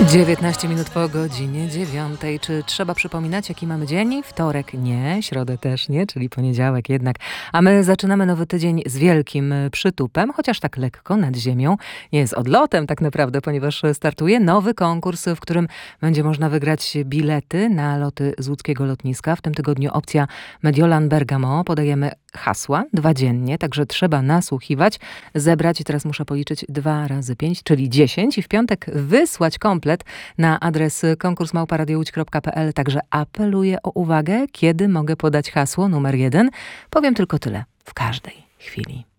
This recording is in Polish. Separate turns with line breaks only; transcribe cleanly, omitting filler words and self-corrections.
19 minut po godzinie 9. Czy trzeba przypominać, jaki mamy dzień? Wtorek nie, środę też nie, czyli poniedziałek jednak. A my zaczynamy nowy tydzień z wielkim przytupem, chociaż tak lekko nad ziemią. Nie jest odlotem tak naprawdę, ponieważ startuje nowy konkurs, w którym będzie można wygrać bilety na loty z łódzkiego lotniska. W tym tygodniu opcja Mediolan Bergamo. Podajemy hasła 2 dziennie, także trzeba nasłuchiwać, zebrać i teraz muszę policzyć 2 razy 5, czyli 10 i w piątek wysłać komplet na adres konkurs@radiołódź.pl. Także apeluję o uwagę, kiedy mogę podać hasło numer 1. Powiem tylko tyle, w każdej chwili.